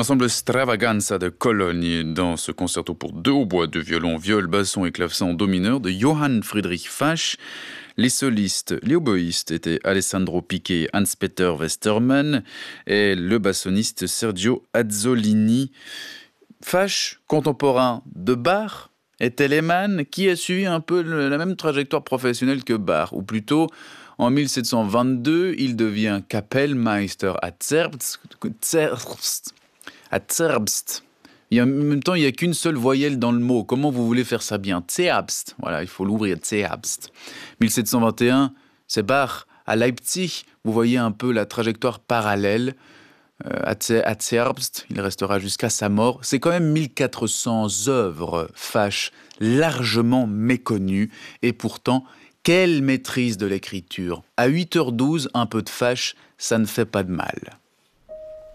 L'ensemble Stravaganza de Cologne dans ce concerto pour deux hautbois, deux violons, viol, basson et clavecin en do mineur de Johann Friedrich Fasch. Les solistes, les oboïstes étaient Alessandro Piquet et Hans-Peter Westermann et le bassoniste Sergio Azzolini. Fasch, contemporain de Bach, et Telemann, qui a suivi un peu la même trajectoire professionnelle que Bach, ou plutôt en 1722, il devient Kapellmeister à Zerbst. Et en même temps, il n'y a qu'une seule voyelle dans le mot. Comment vous voulez faire ça bien? Zerbst. Voilà, il faut l'ouvrir. Zerbst. 1721, c'est Bach à Leipzig. Vous voyez un peu la trajectoire parallèle. À Zerbst, il restera jusqu'à sa mort. C'est quand même 1400 œuvres Fasch, largement méconnues. Et pourtant, quelle maîtrise de l'écriture. À 8h12, un peu de Fasch, ça ne fait pas de mal.